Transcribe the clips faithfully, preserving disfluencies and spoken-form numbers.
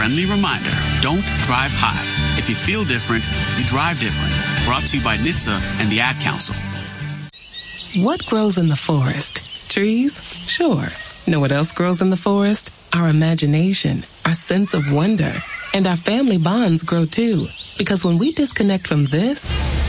friendly reminder, don't drive high. If you feel different, you drive different. Brought to you by N H T S A and the Ad Council. What grows in the forest? Trees? Sure. Know what else grows in the forest? Our imagination, our sense of wonder, and our family bonds grow too. Because when we disconnect from this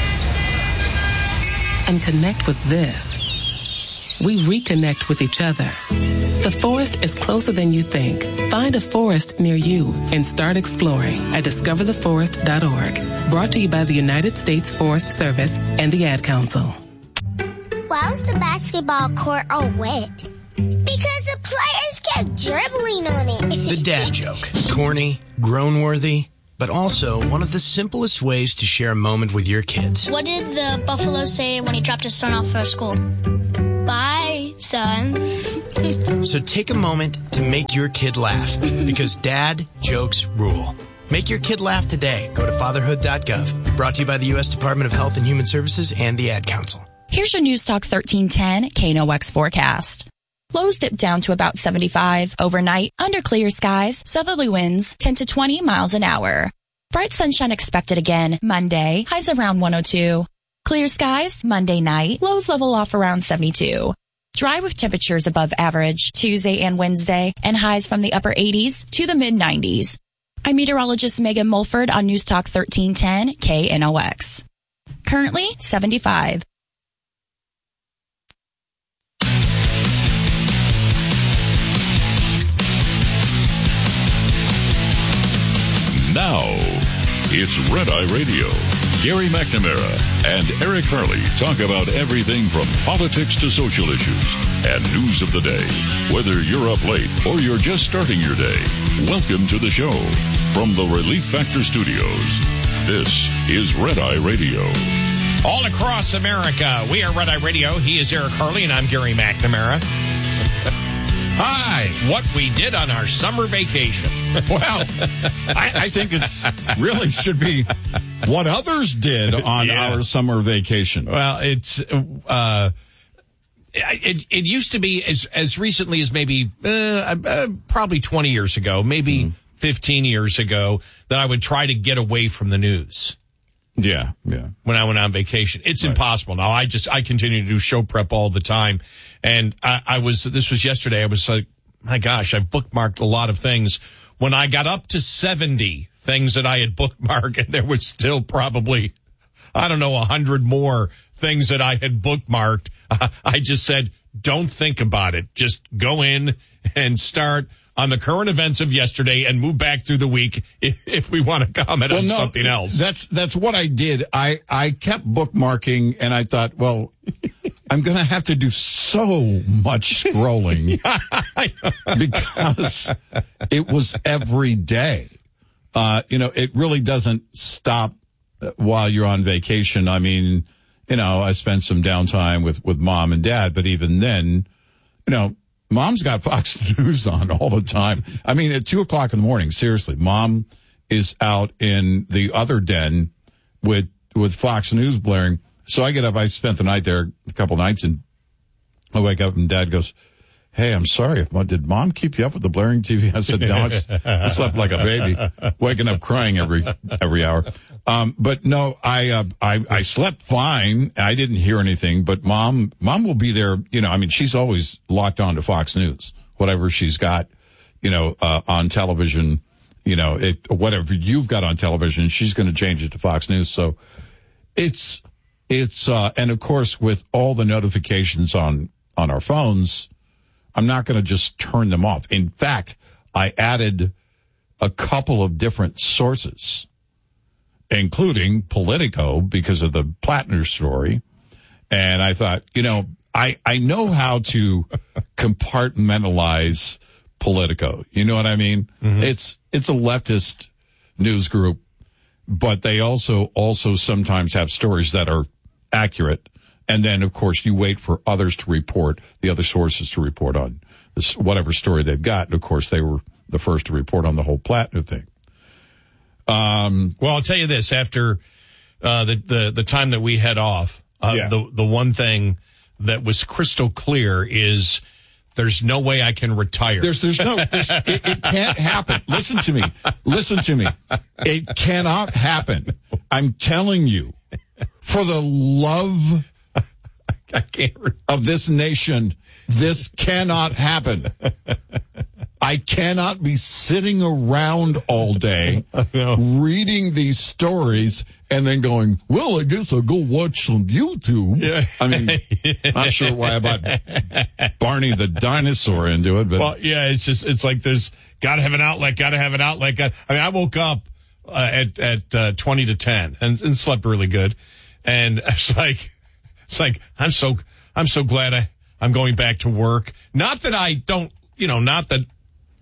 and connect with this, we reconnect with each other. The forest is closer than you think. Find a forest near you and start exploring at discover the forest dot org. Brought to you by the United States Forest Service and the Ad Council. Why was the basketball court all wet? Because the players kept dribbling on it. The dad joke. Corny, groan-worthy, but also one of the simplest ways to share a moment with your kids. What did the buffalo say when he dropped his son off for school? Bye, son. So take a moment to make your kid laugh, because dad jokes rule. Make your kid laugh today. Go to fatherhood dot gov. Brought to you by the U S Department of Health and Human Services and the Ad Council. Here's your News Talk thirteen ten K N O X forecast. Lows dip down to about seventy-five. Overnight, under clear skies, southerly winds ten to twenty miles an hour. Bright sunshine expected again Monday, highs around one oh two. Clear skies Monday night, lows level off around seventy-two. Dry with temperatures above average Tuesday and Wednesday, and highs from the upper eighties to the mid nineties. I'm meteorologist Megan Mulford on News Talk thirteen ten K N O X. Currently seventy-five. Now, it's Red Eye Radio. Gary McNamara and Eric Harley talk about everything from politics to social issues and news of the day. Whether you're up late or you're just starting your day, welcome to the show. From the Relief Factor Studios, this is Red Eye Radio. All across America, we are Red Eye Radio. He is Eric Harley, and I'm Gary McNamara. Hi, what we did on our summer vacation. Well, I, I think it's really should be what others did on yeah. our summer vacation. Well, it's uh, it it used to be as as recently as maybe uh, uh, probably twenty years ago, maybe mm. fifteen years ago, that I would try to get away from the news. Yeah, yeah. When I went on vacation, it's right. impossible now. I just I continue to do show prep all the time, and I, I was this was yesterday. I was like, my gosh, I've bookmarked a lot of things. When I got up to seventy things that I had bookmarked, and there was still probably, I don't know, a hundred more things that I had bookmarked, uh, I just said, don't think about it. Just go in and start on the current events of yesterday and move back through the week if, if we want to comment well, on no, something else. That's that's what I did. I, I kept bookmarking, and I thought, well, I'm going to have to do so much scrolling because it was every day. Uh, you know, it really doesn't stop while you're on vacation. I mean, you know, I spent some downtime with, with mom and dad, but even then, you know, mom's got Fox News on all the time. I mean, at two o'clock in the morning, seriously, mom is out in the other den with, with Fox News blaring. So I get up, I spent the night there a couple nights, and I wake up and dad goes, hey, I'm sorry. Did mom keep you up with the blaring T V? I said, no, it's, I slept like a baby, waking up crying every, every hour. Um, but no, I, uh, I, I slept fine. I didn't hear anything, but mom, mom will be there. You know, I mean, she's always locked on to Fox News, whatever she's got, you know, uh, on television, you know, it, whatever you've got on television, she's going to change it to Fox News. So it's, it's, uh, and of course, with all the notifications on, on our phones, I'm not going to just turn them off. In fact, I added a couple of different sources, including Politico, because of the Plattner story. And I thought, you know, I, I know how to compartmentalize Politico. You know what I mean? Mm-hmm. It's, it's a leftist news group, but they also, also sometimes have stories that are accurate. And then, of course, you wait for others to report, the other sources to report on this, whatever story they've got. And, of course, they were the first to report on the whole Plattner thing. Um, well, I'll tell you this, after uh, the, the, the time that we head off, uh, yeah. the, the one thing that was crystal clear is There's no way I can retire. There's, there's no, there's, it, it can't happen. Listen to me. Listen to me. It cannot happen. I'm telling you, for the love I can't re- of this nation, this cannot happen. I cannot be sitting around all day reading these stories and then going, well, I guess I'll go watch some YouTube. Yeah. I mean, not sure why I brought Barney the dinosaur into it, but well, yeah, it's just, it's like there's got to have an outlet, got to have an outlet. Got, I mean, I woke up uh, at, at uh, twenty to ten and, and slept really good. And it's like, it's like, I'm so, I'm so glad I, I'm going back to work. Not that I don't, you know, not that,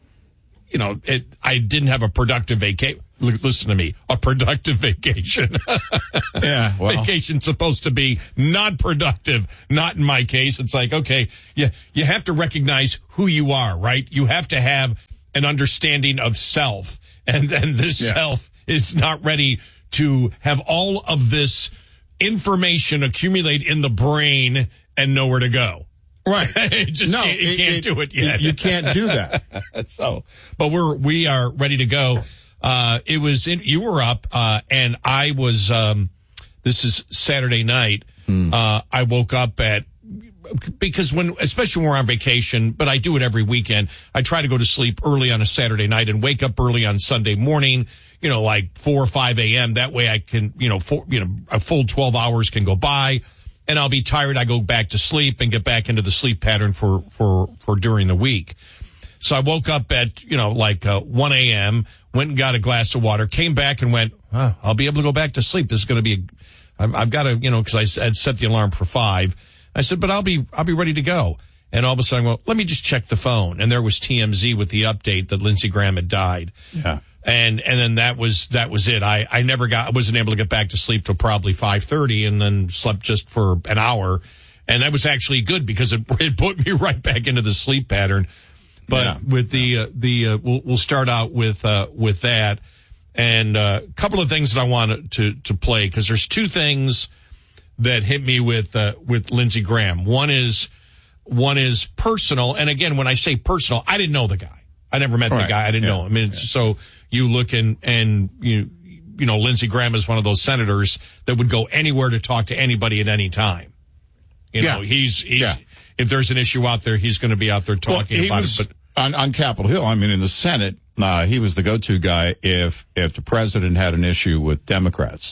you know, it, I didn't have a productive vacation. Listen to me, a productive vacation. Yeah, well. Vacation's supposed to be not productive. Not in my case. It's like, okay, you, you have to recognize who you are, right? You have to have an understanding of self. And then this yeah. self is not ready to have all of this information accumulate in the brain and nowhere to go. Right. it just no, can't, it, it can't it, do it yet. You can't do that. So, but we're, we are ready to go. Uh, it was, in, you were up, uh, and I was, um, this is Saturday night. Mm. Uh, I woke up at, because when, especially when we're on vacation, but I do it every weekend, I try to go to sleep early on a Saturday night and wake up early on Sunday morning, you know, like four or five a.m. That way I can, you know, four, you know, a full twelve hours can go by. And I'll be tired. I go back to sleep and get back into the sleep pattern for, for, for during the week. So I woke up at, you know, like, uh, one a.m., went and got a glass of water, came back and went, oh, I'll be able to go back to sleep. This is going to be a, I've, I've got to, you know, cause I had set the alarm for five. I said, but I'll be, I'll be ready to go. And all of a sudden, well, let me just check the phone. And there was T M Z with the update that Lindsey Graham had died. Yeah. And, and then that was, that was it. I, I never got, I wasn't able to get back to sleep till probably five thirty and then slept just for an hour. And that was actually good because it, it put me right back into the sleep pattern. But yeah. with the, uh, the, uh, we'll, we'll start out with, uh, with that. And, uh, a couple of things that I wanted to, to play because there's two things that hit me with, uh, with Lindsey Graham. One is, one is personal. And again, when I say personal, I didn't know the guy. I never met right. the guy. I didn't yeah. know him. I mean, yeah. so you look and, and you, you know, Lindsey Graham is one of those senators that would go anywhere to talk to anybody at any time. You know, yeah. he's, he's, yeah. if there's an issue out there, he's going to be out there talking well, about was, it. But on, on Capitol Hill, I mean, in the Senate, uh, he was the go-to guy if, if the president had an issue with Democrats.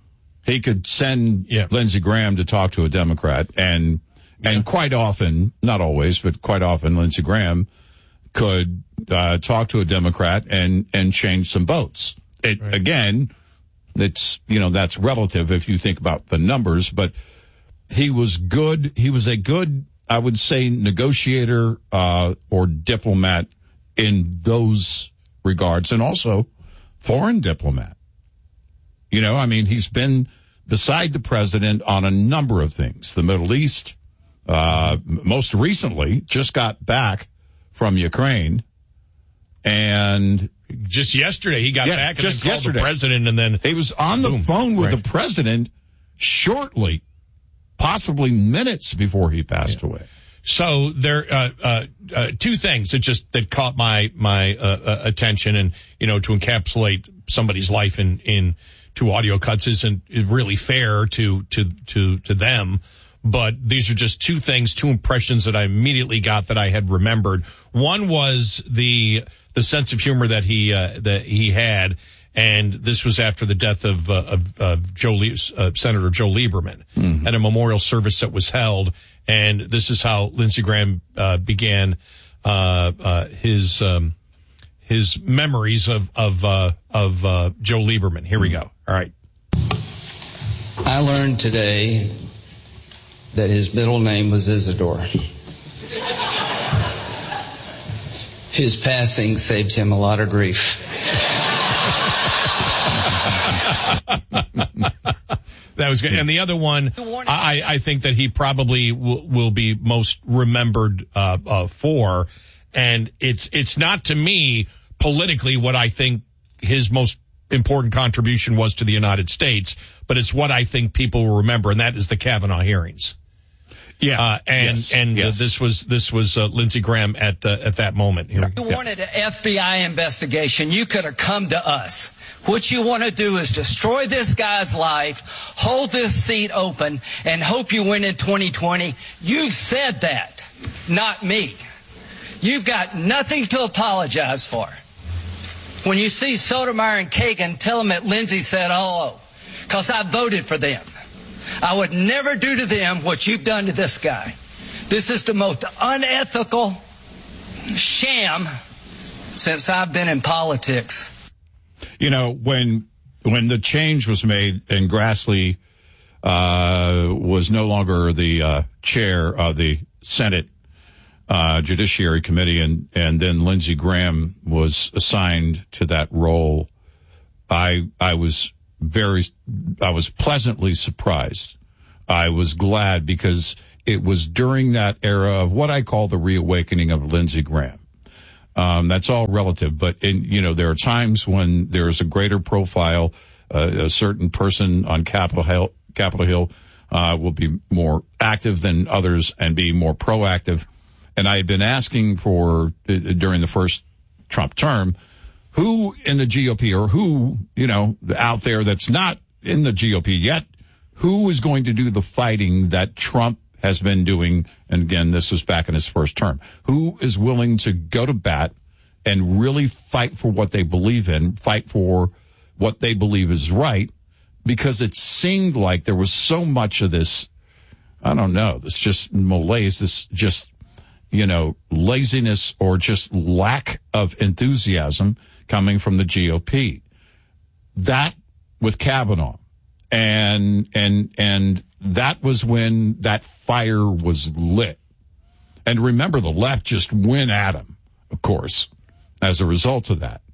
He could send yeah. Lindsey Graham to talk to a Democrat and, yeah. and quite often, not always, but quite often, Lindsey Graham could uh, talk to a Democrat and, and change some votes. It, right. Again, it's, you know, that's relative if you think about the numbers, but he was good. He was a good, I would say, negotiator uh, or diplomat in those regards, and also foreign diplomat. You know, I mean, he's been beside the president on a number of things. The Middle East, uh, most recently, just got back from Ukraine, and just yesterday he got yeah, back and just then called yesterday. the president, and then he was on the boom. phone with right. the president shortly, possibly minutes before he passed yeah. away. So there, uh, uh, uh, two things that just that caught my my uh, uh, attention, and you know, to encapsulate somebody's life in in two audio cuts isn't really fair to to to to them. But these are just two things, two impressions that I immediately got that I had remembered. One was the the sense of humor that he uh, that he had, and this was after the death of uh, of, of Joe Le- uh, Senator Joe Lieberman, mm-hmm. at a memorial service that was held. And this is how Lindsey Graham uh, began uh, uh, his um, his memories of of uh, of uh, Joe Lieberman. Here we go. All right. I learned today that his middle name was Isidore. His passing saved him a lot of grief. That was good. And the other one, I, I think that he probably will, will be most remembered uh, uh, for. And it's it's not, to me, politically what I think his most important contribution was to the United States, but it's what I think people will remember, and that is the Kavanaugh hearings. Yeah, uh, and yes. and yes. Uh, this was this was uh, Lindsey Graham at uh, at that moment. Here. You wanted an F B I investigation. You could have come to us. What you want to do is destroy this guy's life, hold this seat open, and hope you win in twenty twenty. You said that, not me. You've got nothing to apologize for. When you see Sotomayor and Kagan, tell them that Lindsey said hello, because I voted for them. I would never do to them what you've done to this guy. This is the most unethical sham since I've been in politics. You know, when when the change was made and Grassley uh, was no longer the uh, chair of the Senate uh, Judiciary Committee, and, and then Lindsey Graham was assigned to that role, I I was very I was pleasantly surprised. I was glad because it was during that era of what I call the reawakening of Lindsey Graham. Um, that's all relative, but in, you know, there are times when there's a greater profile, uh, a certain person on Capitol Hill, Capitol Hill, uh, will be more active than others and be more proactive. And I had been asking for, uh, during the first Trump term, who in the G O P or who, you know, out there that's not in the G O P yet, who is going to do the fighting that Trump has been doing, and again, this was back in his first term, who is willing to go to bat and really fight for what they believe in, fight for what they believe is right, because it seemed like there was so much of this, I don't know, this just malaise, this just, you know, laziness or just lack of enthusiasm coming from the G O P. That with Kavanaugh. And, and, and that was when that fire was lit. And remember, the left just went at him, of course, as a result of that.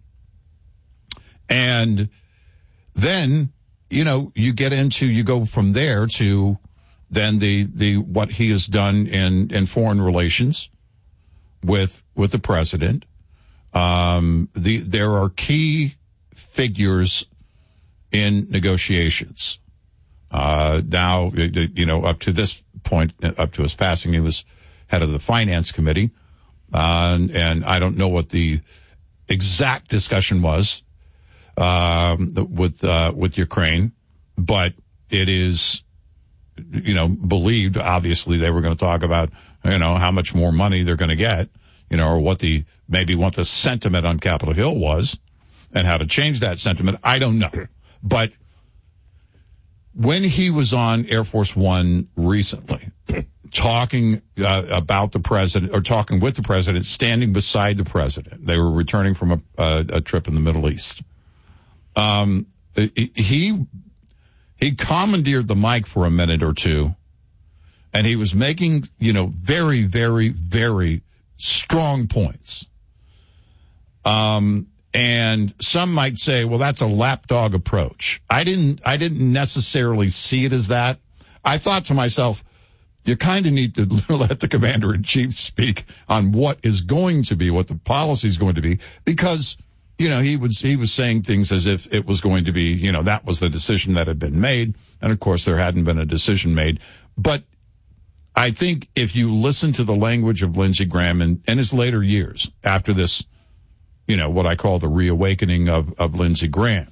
And then, you know, you get into, you go from there to then the, the, what he has done in, in foreign relations with, with the president. Um, the, there are key figures in negotiations. Uh, now, you know, up to this point, up to his passing, he was head of the finance committee. Uh, and, and I don't know what the exact discussion was, um, with, uh, with Ukraine, but it is, you know, believed, obviously they were going to talk about, you know, how much more money they're going to get, you know, or what the, maybe what the sentiment on Capitol Hill was and how to change that sentiment. I don't know. But when he was on Air Force One recently, talking uh, about the president, or talking with the president, standing beside the president, they were returning from a, a, a trip in the Middle East. Um, he he commandeered the mic for a minute or two, and he was making, you know, very, very, very strong points. Um. And some might say, well, that's a lapdog approach. I didn't, I didn't necessarily see it as that. I thought to myself, you kind of need to let the commander in chief speak on what is going to be, what the policy is going to be, because, you know, he was, he was saying things as if it was going to be, you know, that was the decision that had been made. And of course, there hadn't been a decision made. But I think if you listen to the language of Lindsey Graham in, in his later years after this, you know, what I call the reawakening of, of Lindsey Graham,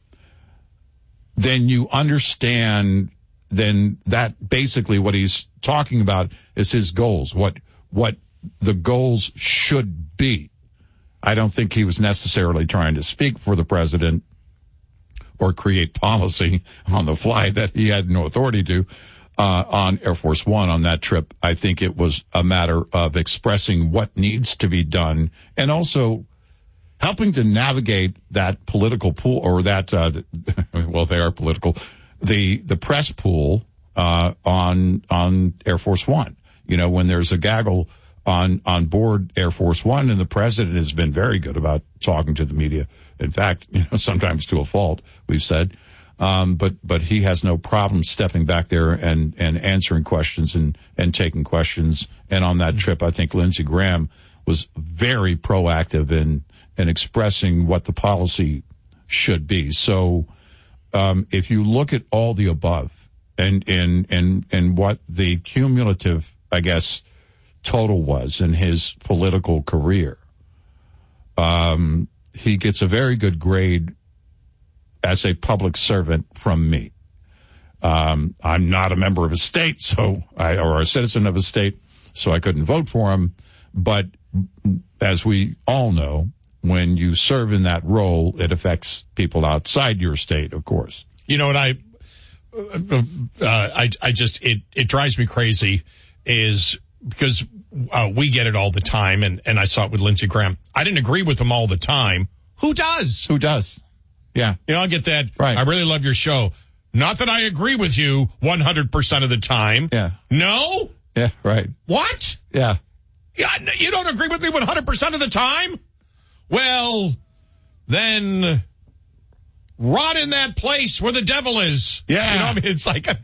then you understand then that basically what he's talking about is his goals, what, what the goals should be. I don't think he was necessarily trying to speak for the president or create policy on the fly that he had no authority to, uh, on Air Force One on that trip. I think it was a matter of expressing what needs to be done and also helping to navigate that political pool, or that, uh, well, they are political, the, the press pool, uh, on, on Air Force One. You know, when there's a gaggle on, on board Air Force One, and the president has been very good about talking to the media. In fact, you know, sometimes to a fault, we've said, um, but, but he has no problem stepping back there and, and answering questions and, and taking questions. And on that trip, I think Lindsey Graham was very proactive in, and expressing what the policy should be. So um, if you look at all the above, and and and and what the cumulative, I guess, total was in his political career. Um, he gets a very good grade as a public servant from me. Um, I'm not a member of a state, so I, or a citizen of a state, so I couldn't vote for him. But as we all know, when you serve in that role, it affects people outside your state, of course. You know what I, uh, I, I just, it, it drives me crazy is because uh, we get it all the time, and, and I saw it with Lindsey Graham. I didn't agree with him all the time. Who does? Who does? Yeah. You know, I'll get that. Right. I really love your show. Not that I agree with you one hundred percent of the time. Yeah. No? Yeah, right. What? Yeah. Yeah, you don't agree with me one hundred percent of the time? Well, then rot in that place where the devil is. Yeah. You know, I mean, it's like,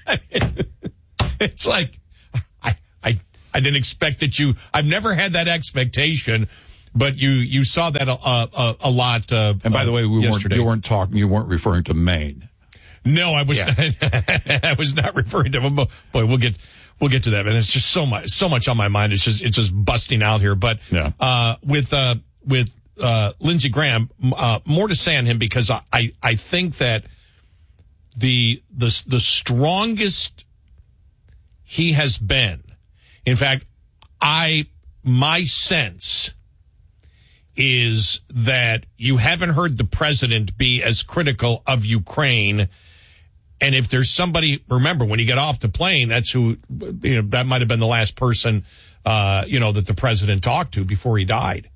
it's like, I, I, I didn't expect that you, I've never had that expectation, but you, you saw that a, a, a lot. Uh, and by the way, we yesterday. weren't, you weren't talking, you weren't referring to Maine. No, I was, Yeah. I was not referring to him. Boy, we'll get, we'll get to that. And it's just so much, so much on my mind. It's just, it's just busting out here. But, yeah. uh, with, uh, with, uh, Lindsey Graham, uh, more to say on him because I, I, I think that the, the, the strongest he has been, in fact, I, my sense is that you haven't heard the president be as critical of Ukraine. And if there's somebody, remember, when he got off the plane, that's who, you know, that might have been the last person, uh, you know, that the president talked to before he died.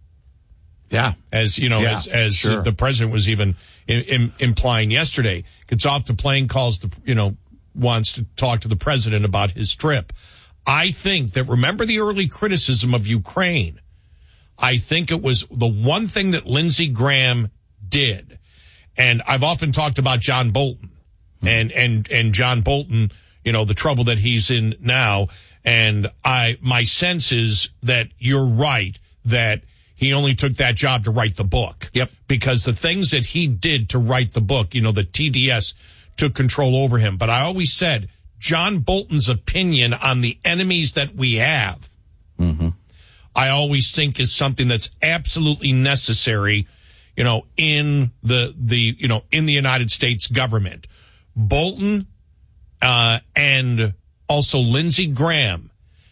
Yeah. As, you know, yeah, as, as sure. the president was even in, in, implying yesterday. Gets off the plane, calls the, you know, wants to talk to the president about his trip. I think that, remember the early criticism of Ukraine? I think it was the one thing that Lindsey Graham did. And I've often talked about John Bolton. And, and, and John Bolton, you know, the trouble that he's in now. And I, my sense is that you're right, that he only took that job to write the book. Yep. Because the things that he did to write the book, you know, the T D S took control over him. But I always said, John Bolton's opinion on the enemies that we have, mm-hmm. I always think is something that's absolutely necessary, you know, in the, the, you know, in the United States government. Bolton uh, and also Lindsey Graham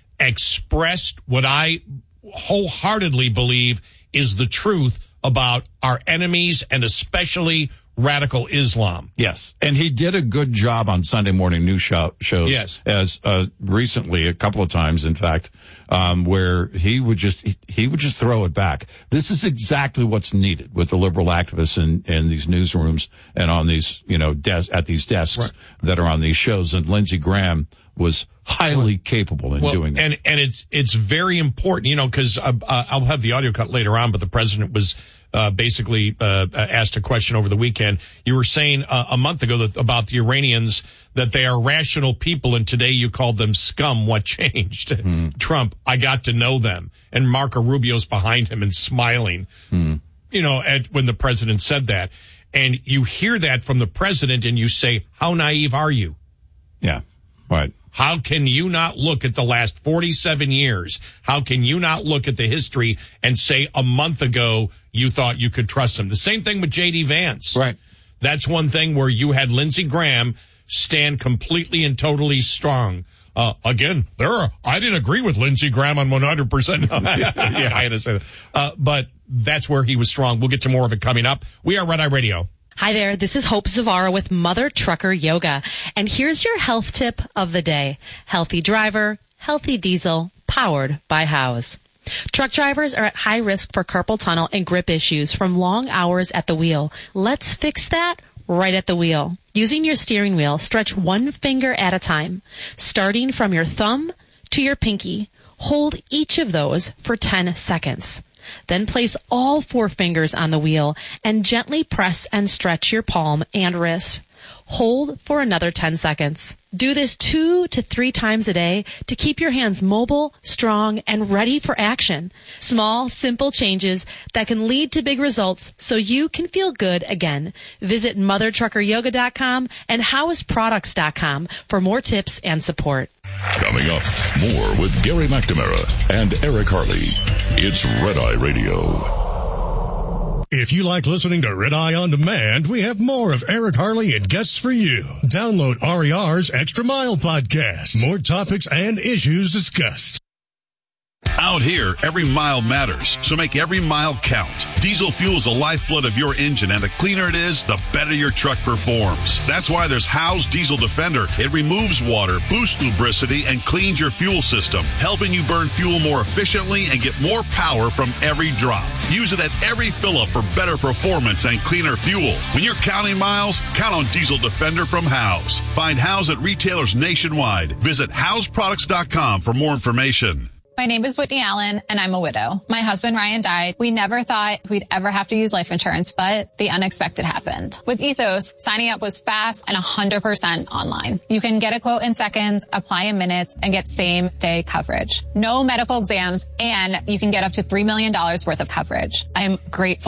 expressed what I wholeheartedly believe is the truth about our enemies and especially radical Islam. Yes. And he did a good job on Sunday morning news show, shows. Yes. As uh, recently, a couple of times, in fact, um, where he would just he, he would just throw it back. This is exactly what's needed with the liberal activists in, in these newsrooms and on these, you know, des- at these desks right. that are on these shows. And Lindsey Graham was highly capable in well, doing that. And, and it's, it's very important, you know, because uh, uh, I'll have the audio cut later on, but the president was Uh, basically, uh, asked a question over the weekend. You were saying uh, a month ago that about the Iranians, that they are rational people, and today you called them scum. What changed? Mm. Trump, I got to know them. And Marco Rubio's behind him and smiling, mm. you know, at, when the president said that. And you hear that from the president and you say, how naive are you? Yeah, right. How can you not look at the last forty-seven years? How can you not look at the history and say a month ago you thought you could trust him? The same thing with J D Vance. Right. That's one thing where you had Lindsey Graham stand completely and totally strong. Uh, again, there are, I didn't agree with Lindsey Graham on one hundred percent. yeah, I had to say that. Uh, but that's where he was strong. We'll get to more of it coming up. We are Red Eye Radio. Hi there, this is Hope Zavara with Mother Trucker Yoga, and here's your health tip of the day. Healthy driver, healthy diesel, powered by Howes. Truck drivers are at high risk for carpal tunnel and grip issues from long hours at the wheel. Let's fix that right at the wheel. Using your steering wheel, stretch one finger at a time, starting from your thumb to your pinky. Hold each of those for ten seconds. Then place all four fingers on the wheel and gently press and stretch your palm and wrist. Hold for another ten seconds. Do this two to three times a day to keep your hands mobile, strong, and ready for action. Small, simple changes that can lead to big results so you can feel good again. Visit mother trucker yoga dot com and house products dot com for more tips and support. Coming up, more with Gary McNamara and Eric Harley. It's Red Eye Radio. If you like listening to Red Eye On Demand, we have more of Eric Harley and guests for you. Download R E R's Extra Mile podcast. More topics and issues discussed. Out here, every mile matters, so make every mile count. Diesel fuel is the lifeblood of your engine, and the cleaner it is, the better your truck performs. That's why there's Howe's Diesel Defender. It removes water, boosts lubricity, and cleans your fuel system, helping you burn fuel more efficiently and get more power from every drop. Use it at every fill-up for better performance and cleaner fuel. When you're counting miles, count on Diesel Defender from Howe's. Find Howe's at retailers nationwide. Visit house products dot com for more information. My name is Whitney Allen, and I'm a widow. My husband, Ryan, died. We never thought we'd ever have to use life insurance, but the unexpected happened. With Ethos, signing up was fast and one hundred percent online. You can get a quote in seconds, apply in minutes, and get same-day coverage. No medical exams, and you can get up to three million dollars worth of coverage. I am grateful